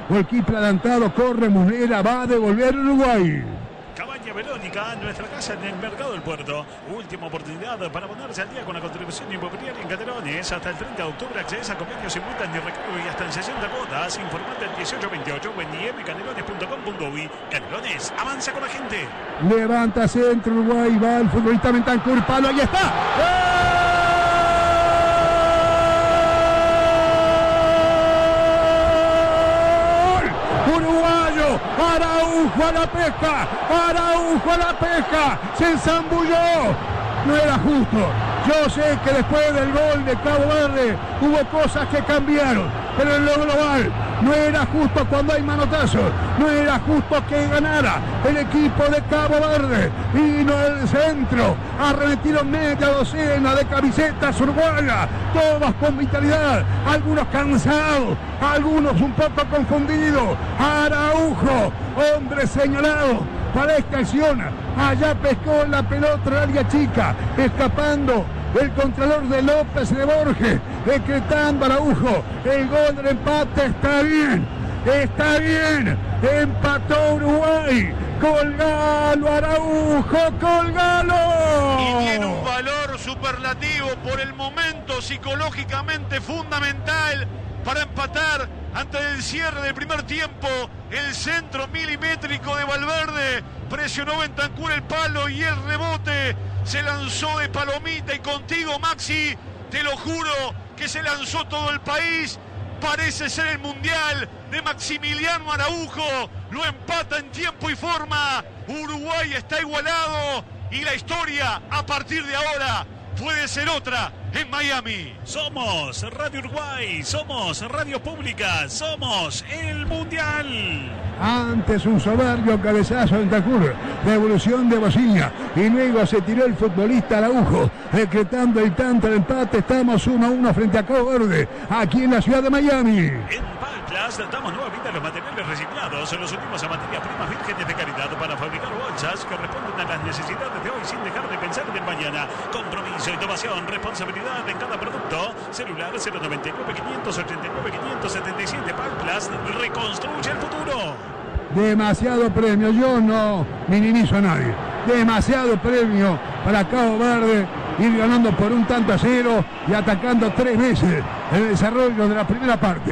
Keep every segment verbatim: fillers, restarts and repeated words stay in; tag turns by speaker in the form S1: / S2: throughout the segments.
S1: Golquipe adelantado, corre Muslera, va a devolver Uruguay.
S2: Cabaña Verónica, nuestra casa en el Mercado del Puerto. Última oportunidad para ponerse al día con la contribución inmobiliaria en Canelones. Hasta el treinta de octubre accedes a convenios sin multas ni recargo y hasta en sesenta cuotas. Informate al dieciocho veintiocho o en i m canelones punto com punto uy. Canelones, avanza con la gente.
S1: Levanta centro Uruguay, va el futbolista Bentancur, palo, ahí está. ¡Gol! Uruguayo, Araujo a la pesca, Araujo a la pesca, se ensambulló, no era justo. Yo sé que después del gol de Cabo Verde hubo cosas que cambiaron, pero en lo global no era justo cuando hay manotazos, no era justo que ganara el equipo de Cabo Verde. Vino el centro, arremetieron media docena de camisetas uruguayas, todas con vitalidad, algunos cansados, algunos un poco confundidos. Araujo, hombre señalado para esta acción, allá pescó la pelota en área chica, escapando el contralor de López de Borges, decretando Araujo el gol del empate. Está bien, está bien, empató Uruguay. Colgalo Araujo, colgalo.
S3: Y tiene un valor superlativo por el momento, psicológicamente fundamental para empatar antes del cierre del primer tiempo. El centro milimétrico de Valverde, presionó Bentancur el palo y el rebote se lanzó de palomita. Y contigo, Maxi, te lo juro que se lanzó todo el país. Parece ser el mundial de Maximiliano Araujo. Lo empata en tiempo y forma. Uruguay está igualado y la historia a partir de ahora puede ser otra en Miami.
S2: Somos Radio Uruguay, somos Radio Pública, somos el Mundial.
S1: Antes un soberbio cabezazo de Bentancur, devolución de Bociña, y luego se tiró el futbolista Araujo, decretando el tanto del empate. Estamos uno a uno frente a Cabo Verde, aquí en la ciudad de Miami.
S2: En Palplas damos nueva vida a los materiales reciclados, los últimos a materias primas vírgenes de calidad para fabricar bolsas que responden a las necesidades de hoy sin dejar de pensar en el mañana. Compromiso, innovación, responsabilidad en cada producto. Celular cero noventa y nueve, quinientos ochenta y nueve, quinientos setenta y siete. Palplas reconstruye el futuro.
S1: Demasiado premio, yo no minimizo a nadie. Demasiado premio para Cabo Verde, ir ganando por un tanto a cero y atacando tres veces en el desarrollo de la primera parte.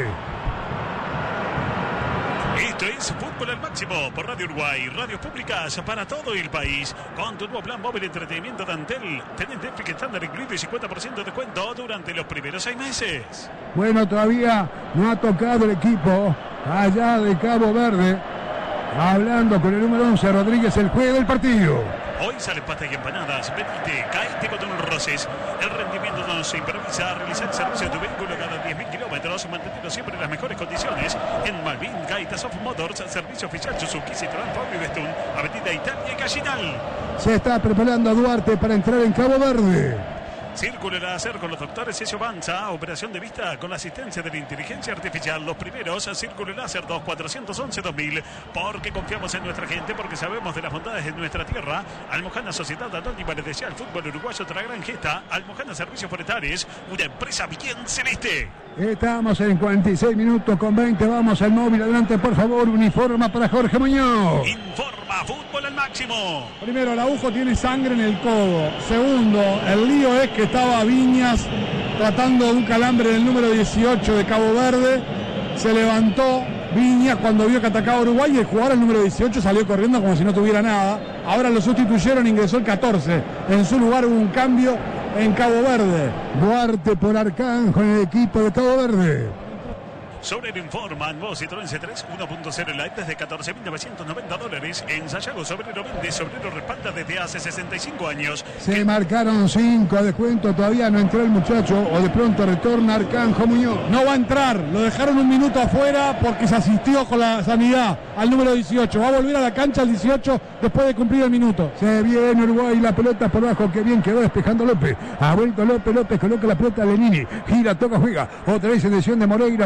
S2: Esto es Fútbol al Máximo por Radio Uruguay, radios públicas para todo el país. Con tu nuevo plan móvil de entretenimiento de Antel, tenés Netflix estándar incluido y cincuenta por ciento de descuento durante los primeros seis meses.
S1: Bueno, todavía no ha tocado el equipo allá de Cabo Verde. Hablando con el número once, Rodríguez, el juez del partido.
S2: Hoy sale pasta y empanadas. Venite, caíte con unos roces. El rendimiento no se improvisa. Realizar el servicio de tu vehículo cada diez mil kilómetros, manteniendo siempre en las mejores condiciones. En Malvin, Gaitas of Motors, servicio oficial Suzuki, Citroën, Fabio y Bestún, Avenida Italia y Gallinal.
S1: Se está preparando a Duarte para entrar en Cabo Verde.
S2: Círculo Láser con los doctores Ezio Banza, operación de vista con la asistencia de la inteligencia artificial. Los primeros, Círculo Láser dos cuatro uno uno dos mil. Porque confiamos en nuestra gente, porque sabemos de las bondades de nuestra tierra. Almojana Sociedad Anónima le desea al fútbol uruguayo otra gran gesta. Almojana Servicios Forestales, una empresa bien celeste.
S1: Estamos en cuarenta y seis minutos con veinte. Vamos al móvil. Adelante, por favor. Uniforma para Jorge Muñoz.
S2: Informa Fútbol al Máximo.
S4: Primero, Araujo tiene sangre en el codo. Segundo, el lío es que estaba Viñas tratando de un calambre del número dieciocho de Cabo Verde. Se levantó Viñas cuando vio que atacaba Uruguay y el jugador, el número dieciocho, salió corriendo como si no tuviera nada. Ahora lo sustituyeron, ingresó el catorce. En su lugar hubo un cambio en Cabo Verde.
S1: Duarte por Arcanjo en el equipo de Cabo Verde.
S2: Sobre el Informa, nuevo Citroën C tres uno punto cero Light desde catorce mil novecientos noventa dólares. En Sayago, Sobrero vende, Sobrero respalda desde hace sesenta y cinco años.
S1: Se
S2: que...
S1: marcaron cinco de descuento, todavía no entró el muchacho, o de pronto retorna Arcanjo Muñoz.
S4: No va a entrar, lo dejaron un minuto afuera porque se asistió con la sanidad al número dieciocho. Va a volver a la cancha el dieciocho después de cumplir el minuto.
S1: Se viene Uruguay, la pelota por abajo, que bien quedó despejando López. Ha vuelto López, López coloca la pelota a Lenini. Gira, toca, juega. Otra vez en decisión de Moreira, Moreira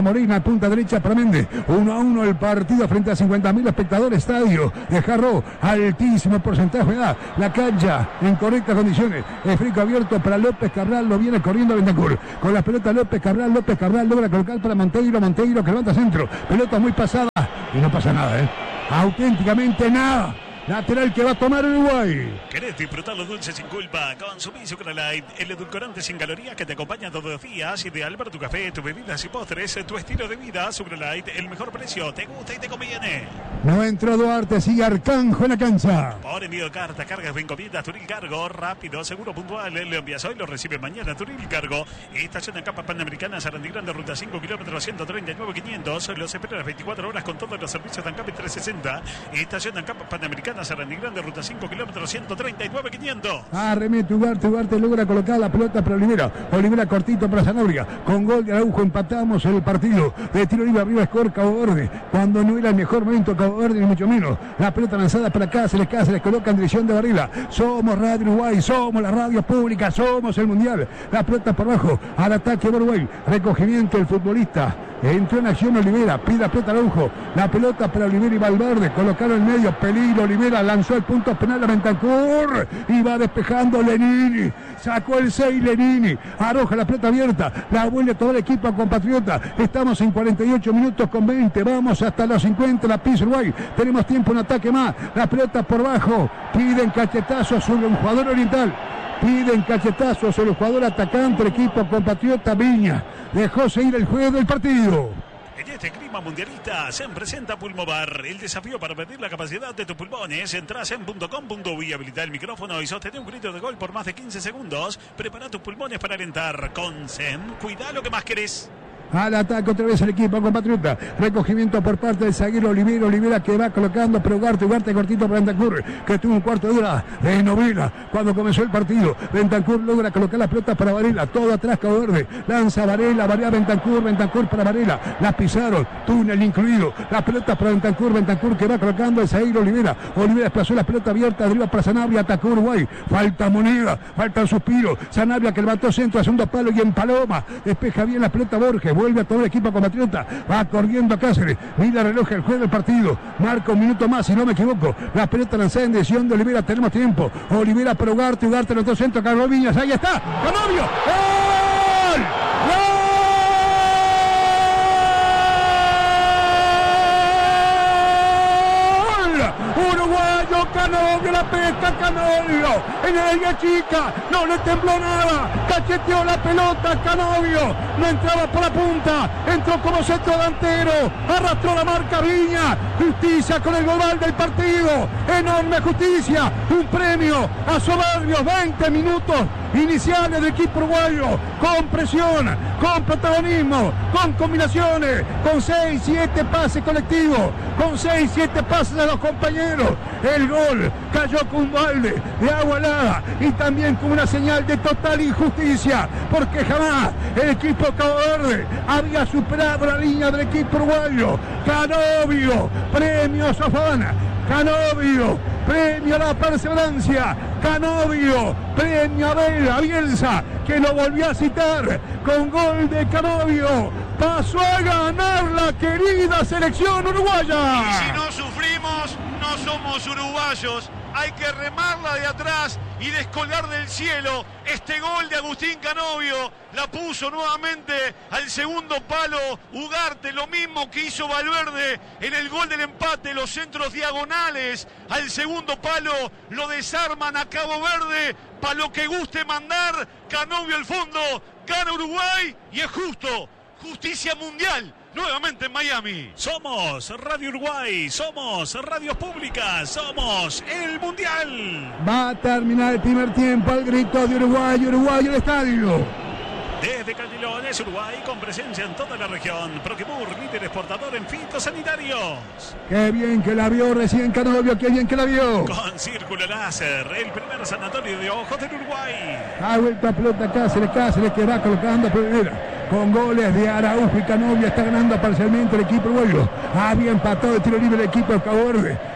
S1: punta derecha para Méndez. uno a uno el partido frente a cincuenta mil espectadores. Estadio de Jarro, altísimo porcentaje de edad. La cancha en correctas condiciones. El frico abierto para López Cabral. Lo viene corriendo Bentancur. Con la pelota López Cabral. López Cabral logra colocar para Monteiro. Monteiro que levanta centro. Pelota muy pasada. Y no pasa nada, ¿eh? Auténticamente nada. Lateral que va a tomar Uruguay.
S2: ¿Querés disfrutar los dulces sin culpa? Consumí Sucralite, el edulcorante sin calorías que te acompaña todos los días. Ideal para tu café, tus bebidas y postres, tu estilo de vida. Sucralite, el mejor precio. Te gusta y te conviene.
S1: No entró Duarte, sigue Arcanjo en la cancha.
S2: Por envío de carta, cargas de encomiendas, Turil Cargo. Rápido, seguro, puntual. Lo envías hoy, lo recibe mañana. Turil Cargo. Estación en Capa Panamericana, Sarandí Grande, ruta cinco kilómetros, ciento treinta y nueve mil quinientos. Los espera las veinticuatro horas con todos los servicios de ANCAP trescientos sesenta. Estación en Capa Panamericana, Sarandí Grande, ruta cinco kilómetros, ciento treinta y nueve mil quinientos.
S1: Arremete Ugarte, Ugarte logra colocar la pelota para Olivera. Olivera cortito para Zanabria. Con gol de Araujo empatamos el partido. De tiro libre arriba Score Cabo Verde. Cuando no era el mejor momento Cabo Verde, ni mucho menos. La pelota lanzada para Cáceres, Cáceres coloca en dirección de Varela. Somos Radio Uruguay, somos la radio pública, somos el mundial. La pelota por abajo, al ataque de Uruguay. Recogimiento el futbolista. Entró en acción Olivera, pide la pelota Araujo. La pelota para Olivera y Valverde. Colocaron en medio, peligro. Olivera lanzó el punto penal a Bentancur. Y va despejando Lenini. Sacó el seis Lenini. Arroja la pelota abierta. La vuelve todo el equipo a compatriota. Estamos en cuarenta y ocho minutos con veinte. Vamos hasta los cincuenta. La pisa Uruguay. Tenemos tiempo, un ataque más. La pelota por bajo. Piden cachetazos sobre un jugador oriental. Piden cachetazos sobre el jugador atacante del equipo compatriota Viña. Dejó seguir el juego del partido.
S2: En este clima mundialista se presenta Pulmovar, el desafío para medir la capacidad de tus pulmones. Entrás en punto com punto uy, habilita el micrófono y sostén un grito de gol por más de quince segundos. Prepara tus pulmones para alentar. Con Sem, cuida lo que más querés.
S1: Al ataque otra vez el equipo compatriota. Recogimiento por parte del zaguero Olivera. Olivera que va colocando, pero Ugarte, Ugarte cortito para Bentancur, que tuvo un cuarto de hora de novela cuando comenzó el partido. Bentancur logra colocar la pelota para Varela. Todo atrás Cabo Verde. Lanza Varela, Varela Bentancur, Bentancur para Varela. La pisaron, túnel incluido. La pelota para Bentancur, Bentancur que va colocando el zaguero Olivera. Olivera desplazó la pelota abierta, arriba para Sanabria, atacó Uruguay. Falta moneda, falta el suspiro. Sanabria que levantó centro a segundo palo y en Paloma. Despeja bien la pelota Borges. Vuelve a todo el equipo compatriota. Va corriendo a Cáceres. Mira el reloj, el juego del partido. Marca un minuto más, si no me equivoco. La pelota lanzada en dirección de Olivera. Tenemos tiempo. Olivera para Ugarte. Ugarte en otro centro. Carlos Viñas. Ahí está. Canovio. ¡Gol! ¡Gol! Uruguayo, Canovio, la pesca, Canovio, en el área chica, no le tembló nada, cacheteó la pelota, Canovio, no entraba por la punta, entró como centro delantero, arrastró la marca Viña, justicia con el global del partido, enorme justicia, un premio a soberbios veinte minutos iniciales del equipo uruguayo, con presión, con protagonismo, con combinaciones, con seis, siete pases colectivos, con seis, siete pases a los compañeros. El gol cayó con un balde de agua helada y también con una señal de total injusticia, porque jamás el equipo Cabo Verde había superado la línea del equipo uruguayo. Canovio, premio Sofana, Canovio, premio a la perseverancia, Canovio, premio a Vela, a Bielsa, que lo volvió a citar con gol de Canovio. Pasó a ganar la querida selección uruguaya.
S3: Y si no sufrimos, no somos uruguayos. Hay que remarla de atrás y descolgar del cielo. Este gol de Agustín Canovio la puso nuevamente al segundo palo Ugarte, lo mismo que hizo Valverde en el gol del empate. Los centros diagonales al segundo palo lo desarman a Cabo Verde. Para lo que guste mandar, Canovio al fondo, gana Uruguay y es justo. Justicia mundial, nuevamente en Miami.
S2: Somos Radio Uruguay, somos radios públicas, somos el Mundial.
S1: Va a terminar el primer tiempo al grito de Uruguay, Uruguay el estadio.
S2: Desde Canelones, Uruguay, con presencia en toda la región. Proquimur, líder exportador en fitosanitarios.
S1: Qué bien que la vio recién Canovio, qué bien que la vio.
S2: Con Círculo Láser, el primer sanatorio de ojos del Uruguay.
S1: Ha vuelto a pelota Cáceres, Cáceres que va colocando a primera. Con goles de Araujo y Canovio está ganando parcialmente el equipo uruguayo. Había empatado de tiro libre el equipo de Cabo Verde.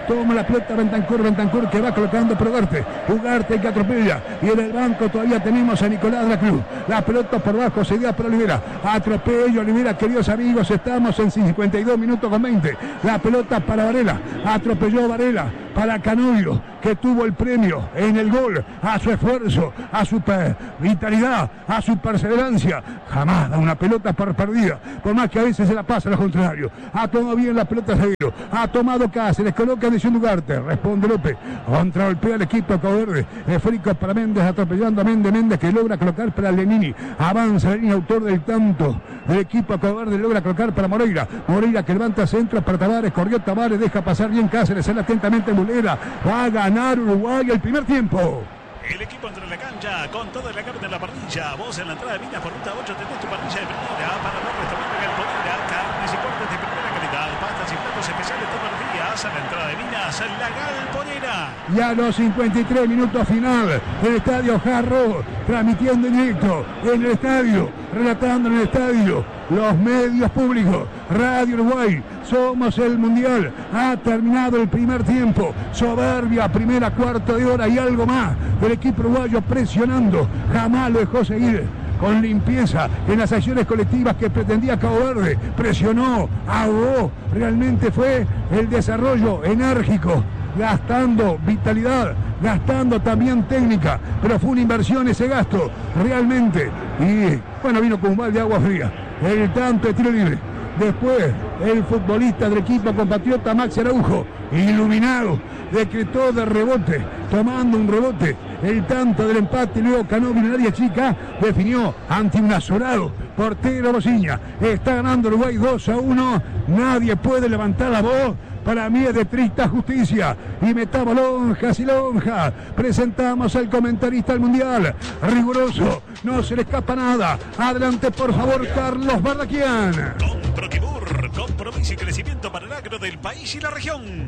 S1: Toma la pelota Bentancur, Bentancur que va colocando por Ugarte. Ugarte que atropella. Y en el banco todavía tenemos a Nicolás de la Cruz. La pelota por bajo, seguida por Olivera. Atropello, Olivera, queridos amigos, estamos en cincuenta y dos minutos con veinte. La pelota para Varela. Atropelló Varela para Canovio, que tuvo el premio en el gol a su esfuerzo, a su vitalidad, a su perseverancia. Jamás da una pelota por perdida, por más que a veces se la pasa a los contrarios. Ha tomado bien la pelota Seguido, ha tomado Cáceres, coloca en Ugarte, responde López, contragolpea el equipo de Cabo Verde. Esférico para Méndez, atropellando a Méndez, Méndez que logra colocar para Lenini. Avanza Lenini, autor del tanto del equipo de Cabo Verde, logra colocar para Moreira. Moreira que levanta centro para Tavares, corrió Tavares, deja pasar bien Cáceres, sale atentamente Mulera. Va a ganar Uruguay el primer tiempo.
S2: El equipo entra en la cancha con toda la carne en la parrilla. Vos en la entrada de Minas por ruta ocho tenés tu parrilla de primera para el restaurante Galponera. Carnes y cortes de primera calidad. Pastas y platos especiales todos los días. A la entrada de Minas, la Galponera.
S1: Y a los cincuenta y tres minutos final del estadio Jarro, transmitiendo en directo en el estadio, relatando en el estadio los medios públicos. Radio Uruguay, somos el Mundial. Ha terminado el primer tiempo. Soberbia, primera cuarto de hora y algo más del equipo uruguayo presionando. Jamás lo dejó seguir con limpieza en las acciones colectivas que pretendía Cabo Verde. Presionó, ahogó. Realmente fue el desarrollo enérgico, gastando vitalidad, gastando también técnica, pero fue una inversión ese gasto, realmente. Y bueno, vino con un balde de agua fría. El tanto de tiro libre. Después, el futbolista del equipo compatriota Maxi Araujo, iluminado, decretó de rebote, tomando un rebote, el tanto del empate. Luego Canovio en el área chica definió ante un azorado portero Bociña. Está ganando Uruguay dos a uno. Nadie puede levantar la voz. Para mí es de triste justicia. Y metamos lonjas y lonjas. Presentamos al comentarista del Mundial. Riguroso. No se le escapa nada. Adelante, por favor, Carlos Barraquian.
S2: Con Proquibur, compromiso y crecimiento para el agro del país y la región.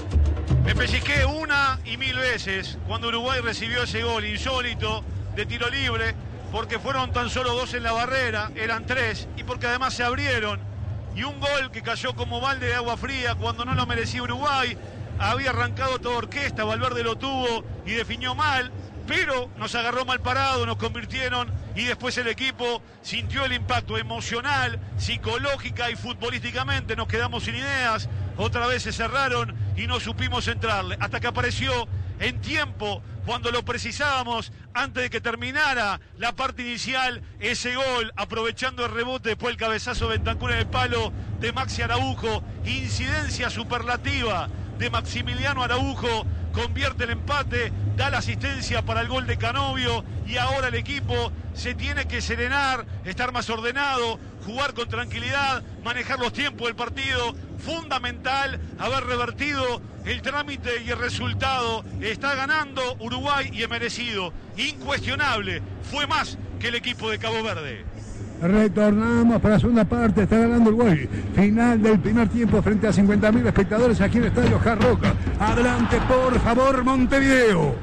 S3: Me pellizqué una y mil veces cuando Uruguay recibió ese gol insólito de tiro libre, porque fueron tan solo dos en la barrera, eran tres, y porque además se abrieron. Y un gol que cayó como balde de agua fría cuando no lo merecía Uruguay. Había arrancado toda orquesta, Valverde lo tuvo y definió mal, pero nos agarró mal parado, nos convirtieron y después el equipo sintió el impacto emocional, psicológica y futbolísticamente. Nos quedamos sin ideas, otra vez se cerraron y no supimos entrarle, hasta que apareció en tiempo, cuando lo precisábamos, antes de que terminara la parte inicial, ese gol, aprovechando el rebote, después el cabezazo de Bentancur en el palo de Maxi Araujo, incidencia superlativa de Maximiliano Araujo, convierte el empate, da la asistencia para el gol de Canovio, y ahora el equipo se tiene que serenar, estar más ordenado, jugar con tranquilidad, manejar los tiempos del partido. Fundamental haber revertido el trámite y el resultado. Está ganando Uruguay y es merecido, incuestionable, fue más que el equipo de Cabo Verde.
S1: Retornamos para la segunda parte, está ganando Uruguay. Final del primer tiempo frente a cincuenta mil espectadores aquí en el estadio Jarroca. Adelante, por favor, Montevideo.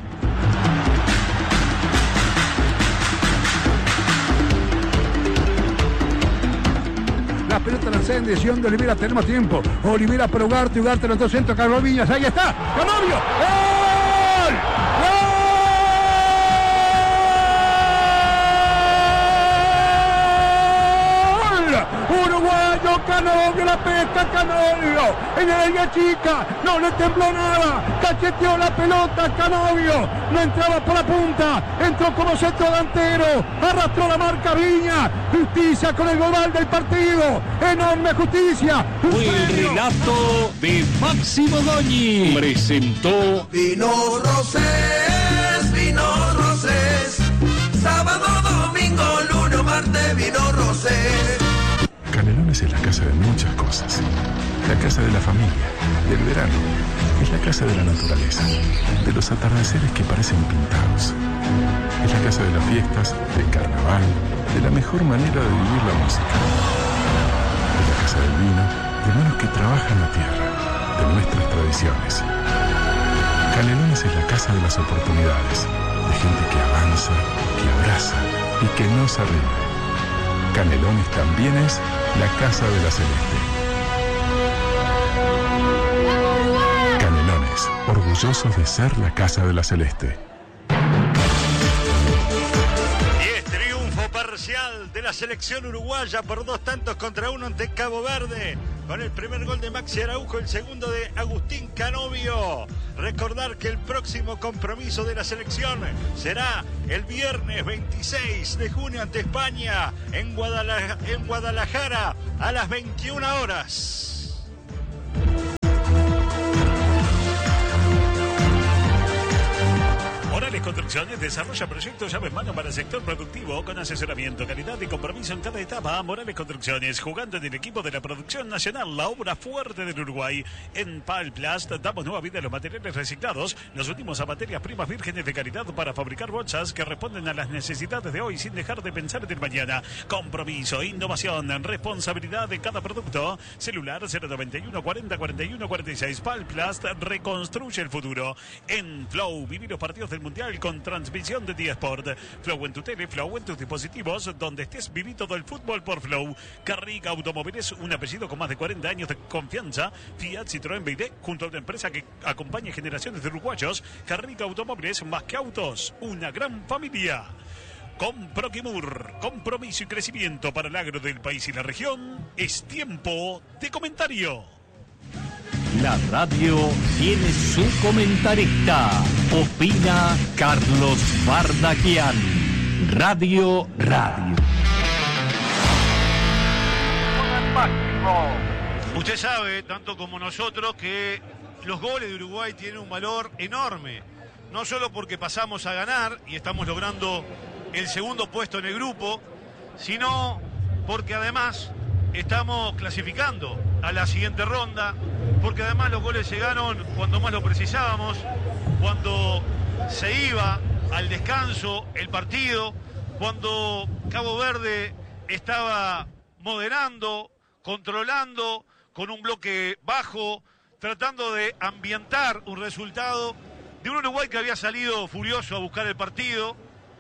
S1: La pelota lanzada en dirección de Olivera, tenemos tiempo. Olivera para Ugarte, Ugarte lanzó centro, Carlos Viñas, ahí está, Canovio. ¡Gol! ¡Gol! Uruguayo, Canovio, la pesca, Canovio, en el área chica, no le tembló nada, cacheteó la pelota, Canovio, no entraba por la punta, entró como centro delantero, arrastró la marca Viña, justicia con el global del partido, enorme justicia.
S5: Fue el relato de Máximo Doñi, presentó
S6: Vinos Rosés, Vinos Rosés, sábado, domingo, lunes, martes, Vinos Rosés.
S7: Canelones es la casa de muchas cosas. La casa de la familia, del verano. Es la casa de la naturaleza, de los atardeceres que parecen pintados. Es la casa de las fiestas, del carnaval, de la mejor manera de vivir la música. Es la casa del vino, de manos que trabajan la tierra, de nuestras tradiciones. Canelones es la casa de las oportunidades, de gente que avanza, que abraza y que no se rinde. Canelones también es la casa de la celeste. Canelones. orgullosos de ser la Casa de la Celeste.
S8: Y es triunfo parcial de la selección uruguaya por dos tantos contra uno ante Cabo Verde, con el primer gol de Maxi Araujo, el segundo de Agustín Canovio. Recordar que el próximo compromiso de la selección será el viernes veintiséis de junio ante España en Guadalajara, en Guadalajara a las veintiuna horas.
S2: Morales Construcciones desarrolla proyectos llave en mano para el sector productivo con asesoramiento, calidad y compromiso en cada etapa. Morales Construcciones, jugando en el equipo de la producción nacional, la obra fuerte del Uruguay. En Palplast damos nueva vida a los materiales reciclados, los últimos a materias primas vírgenes de calidad para fabricar bolsas que responden a las necesidades de hoy sin dejar de pensar en el mañana. Compromiso, innovación, responsabilidad de cada producto. Celular cero noventa y uno cuarenta cuarenta y uno cuarenta y seis. Palplast reconstruye el futuro. En Flow, vivir los partidos del Mundial con transmisión de D-Sport. Flow en tu tele, Flow en tus dispositivos, donde estés, viví todo el fútbol por Flow. Carriga Automóviles, un apellido con más de cuarenta años de confianza. Fiat, Citroën, B Y D, junto a una empresa que acompaña generaciones de uruguayos. Carriga Automóviles, más que autos, una gran familia. Con Proquimur, compromiso y crecimiento para el agro del país y la región. Es tiempo de comentario.
S5: La radio tiene su comentarista. Opina Carlos Bardaquian. Radio Radio.
S3: Usted sabe, tanto como nosotros, que los goles de Uruguay tienen un valor enorme. No solo porque pasamos a ganar y estamos logrando el segundo puesto en el grupo, sino porque además estamos clasificando a la siguiente ronda, porque además los goles llegaron cuando más lo precisábamos, cuando se iba al descanso el partido, cuando Cabo Verde estaba moderando, controlando, con un bloque bajo, tratando de ambientar un resultado de un Uruguay que había salido furioso a buscar el partido,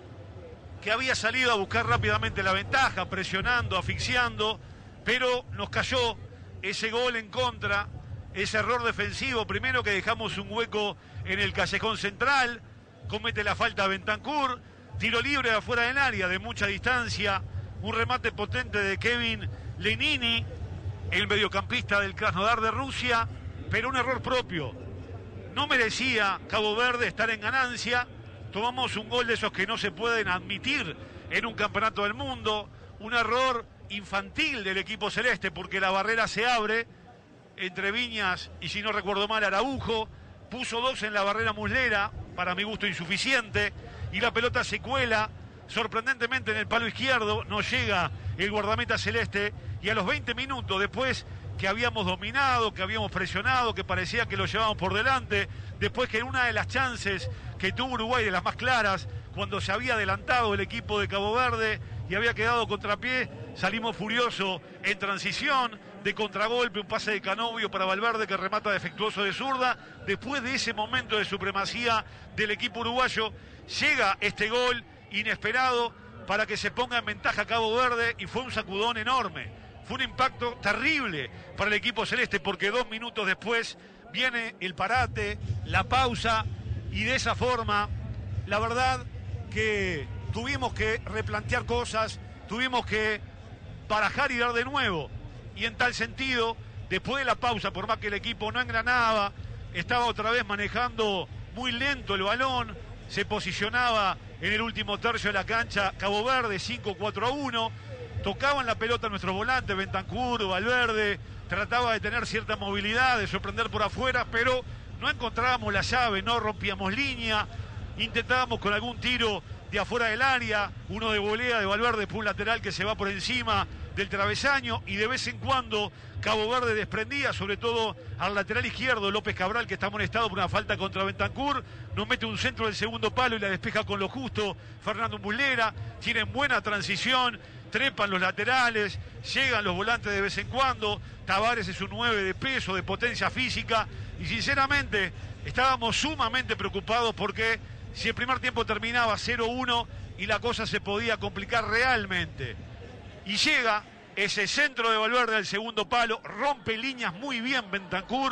S3: que había salido a buscar rápidamente la ventaja, presionando, asfixiando, pero nos cayó ese gol en contra, ese error defensivo. Primero que dejamos un hueco en el callejón central, comete la falta Bentancur, tiro libre de afuera del área de mucha distancia, un remate potente de Kevin Lenini, el mediocampista del Krasnodar de Rusia, pero un error propio. No merecía Cabo Verde estar en ganancia. Tomamos un gol de esos que no se pueden admitir en un campeonato del mundo, un error infantil del equipo celeste, porque la barrera se abre entre Viñas y, si no recuerdo mal, Araujo, puso dos en la barrera muslera, para mi gusto insuficiente, y la pelota se cuela sorprendentemente en el palo izquierdo, no llega el guardameta celeste, y a los veinte minutos, después que habíamos dominado, que habíamos presionado, que parecía que lo llevábamos por delante, después que en una de las chances que tuvo Uruguay, de las más claras, cuando se había adelantado el equipo de Cabo Verde y había quedado contrapié, salimos furiosos en transición, de contragolpe, un pase de Canovio para Valverde que remata defectuoso de zurda. Después de ese momento de supremacía del equipo uruguayo, llega este gol inesperado para que se ponga en ventaja Cabo Verde, y fue un sacudón enorme. Fue un impacto terrible para el equipo celeste, porque dos minutos después viene el parate, la pausa, y de esa forma, la verdad que tuvimos que replantear cosas, tuvimos que barajar y dar de nuevo. Y en tal sentido, después de la pausa, por más que el equipo no engranaba, estaba otra vez manejando muy lento el balón, se posicionaba en el último tercio de la cancha Cabo Verde, cinco cuatro a uno, tocaban la pelota nuestros volantes, Bentancur, Valverde, trataba de tener cierta movilidad, de sorprender por afuera, pero no encontrábamos la llave, no rompíamos línea, intentábamos con algún tiro de afuera del área, uno de volea de Valverde por un lateral que se va por encima del travesaño, y de vez en cuando Cabo Verde desprendía, sobre todo al lateral izquierdo, López Cabral, que está amonestado por una falta contra Bentancur, nos mete un centro del segundo palo y la despeja con lo justo Fernando Muslera. Tienen buena transición, trepan los laterales, llegan los volantes de vez en cuando. Tavares es un nueve de peso, de potencia física, y sinceramente estábamos sumamente preocupados, porque si el primer tiempo terminaba cero uno y la cosa se podía complicar realmente. Y llega ese centro de Valverde al segundo palo, rompe líneas muy bien Bentancur,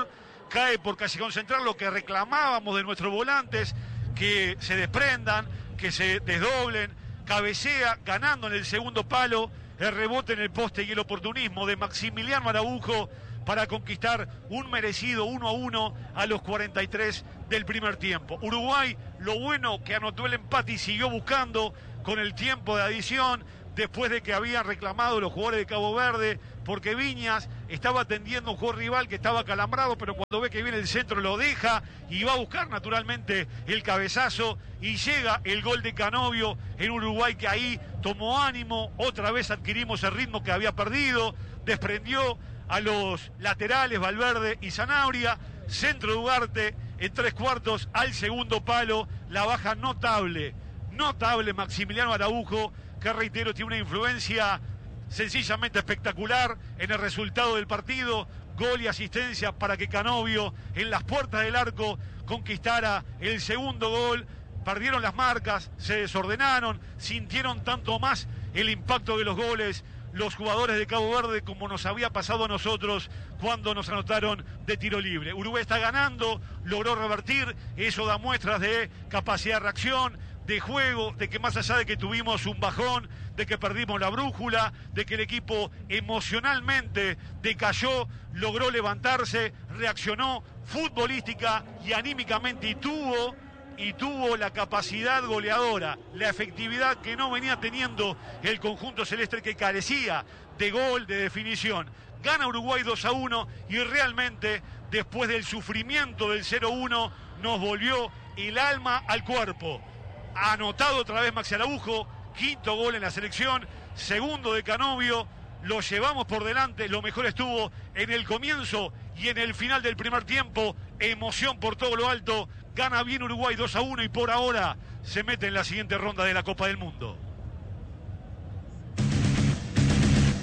S3: cae por Callejón Central, lo que reclamábamos de nuestros volantes, que se desprendan, que se desdoblen, cabecea ganando en el segundo palo, el rebote en el poste y el oportunismo de Maximiliano Araujo para conquistar un merecido uno a uno a los cuarenta y tres del primer tiempo. Uruguay, lo bueno que anotó el empate y siguió buscando con el tiempo de adición, después de que habían reclamado los jugadores de Cabo Verde, porque Viñas estaba atendiendo a un jugador rival que estaba acalambrado, pero cuando ve que viene el centro lo deja y va a buscar naturalmente el cabezazo, y llega el gol de Canovio en Uruguay, que ahí tomó ánimo, otra vez adquirimos el ritmo que había perdido, desprendió a los laterales Valverde y Zanabria, centro de Ugarte en tres cuartos al segundo palo, la baja notable, notable Maximiliano Araujo, que reitero tiene una influencia sencillamente espectacular en el resultado del partido, gol y asistencia para que Canovio en las puertas del arco conquistara el segundo gol. Perdieron las marcas, se desordenaron, sintieron tanto más el impacto de los goles los jugadores de Cabo Verde como nos había pasado a nosotros cuando nos anotaron de tiro libre. Uruguay está ganando, logró revertir, eso da muestras de capacidad de reacción, de juego, de que más allá de que tuvimos un bajón, de que perdimos la brújula, de que el equipo emocionalmente decayó, logró levantarse, reaccionó futbolística y anímicamente y tuvo... y tuvo la capacidad goleadora, la efectividad que no venía teniendo el conjunto celeste, que carecía de gol, de definición. Gana Uruguay dos a uno y realmente después del sufrimiento del cero uno nos volvió el alma al cuerpo. Ha anotado otra vez Maxi Araujo, quinto gol en la selección, segundo de Canovio, lo llevamos por delante, lo mejor estuvo en el comienzo y en el final del primer tiempo, emoción por todo lo alto. Gana bien Uruguay dos a uno y por ahora se mete en la siguiente ronda de la Copa del Mundo.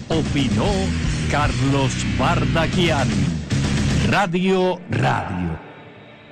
S5: Opinó Carlos Bardaquian. Radio Radio.